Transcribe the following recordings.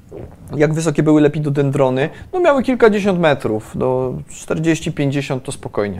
jak wysokie były lepidodendrony, no miały kilkadziesiąt metrów, do 40-50 to spokojnie.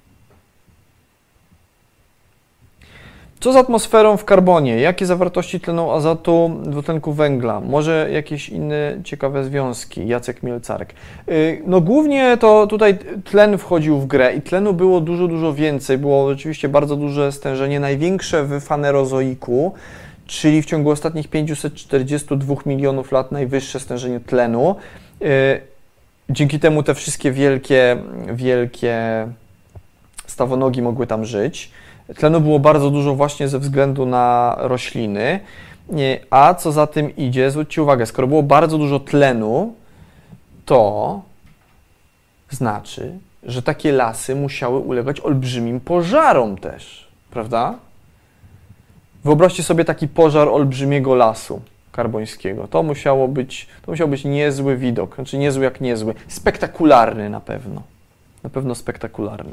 Co z atmosferą w karbonie? Jakie zawartości tlenu azotu, dwutlenku węgla? Może jakieś inne ciekawe związki? Jacek Mielcarek. No głównie to tutaj tlen wchodził w grę i tlenu było dużo więcej. Było oczywiście bardzo duże stężenie, największe w fanerozoiku, czyli w ciągu ostatnich 542 milionów lat najwyższe stężenie tlenu. Dzięki temu te wszystkie wielkie stawonogi mogły tam żyć. Tlenu było bardzo dużo właśnie ze względu na rośliny, a co za tym idzie, zwróćcie uwagę, skoro było bardzo dużo tlenu, to znaczy, że takie lasy musiały ulegać olbrzymim pożarom też, prawda? Wyobraźcie sobie taki pożar olbrzymiego lasu karbońskiego. To musiał być niezły widok, znaczy niezły jak niezły, spektakularny na pewno spektakularny.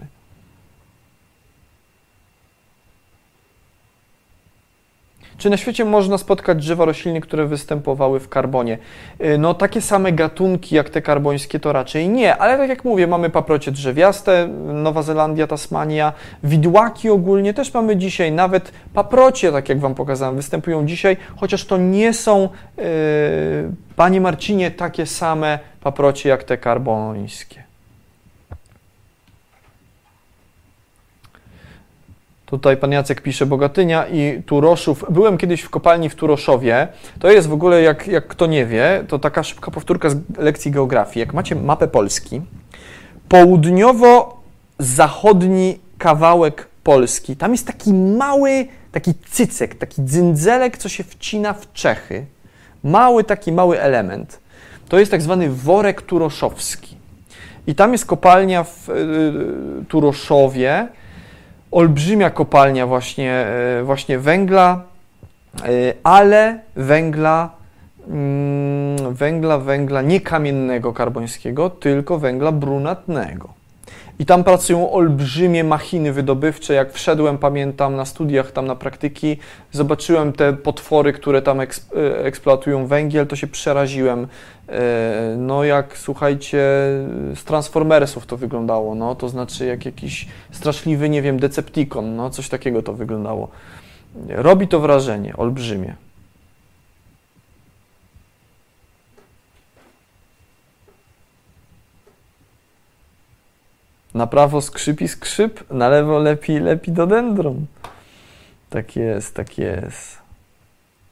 Czy na świecie można spotkać drzewa rośliny, które występowały w karbonie? No takie same gatunki jak te karbońskie to raczej nie, ale tak jak mówię, mamy paprocie drzewiaste, Nowa Zelandia, Tasmania, widłaki ogólnie też mamy dzisiaj, nawet paprocie, tak jak Wam pokazałem, występują dzisiaj, chociaż to nie są, Panie Marcinie, takie same paprocie jak te karbońskie. Tutaj pan Jacek pisze Bogatynia i Turoszów. Byłem kiedyś w kopalni w Turoszowie. To jest w ogóle, jak kto nie wie, to taka szybka powtórka z lekcji geografii. Jak macie mapę Polski, południowo-zachodni kawałek Polski, tam jest taki mały, taki cycek, taki dzyndzelek, co się wcina w Czechy. Taki mały element. To jest tak zwany worek turoszowski. I tam jest kopalnia w Turoszowie, olbrzymia kopalnia właśnie węgla, ale węgla nie kamiennego karbońskiego, tylko węgla brunatnego. I tam pracują olbrzymie machiny wydobywcze. Jak wszedłem, pamiętam, na studiach, tam na praktyki, zobaczyłem te potwory, które tam eksploatują węgiel, to się przeraziłem. No jak, słuchajcie, z Transformersów to wyglądało, no to znaczy jak jakiś straszliwy, nie wiem, Decepticon, no coś takiego to wyglądało. Robi to wrażenie, olbrzymie. Na prawo skrzypi skrzyp, na lewo lepi lepidodendron. Tak jest, tak jest.